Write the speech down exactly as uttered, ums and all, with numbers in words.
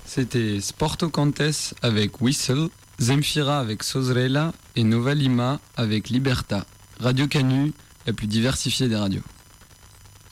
C'était Sporto Contes avec Whistle, Zemfira avec Sozrela et Nova Lima avec Liberta. Radio Canu, la plus diversifiée des radios.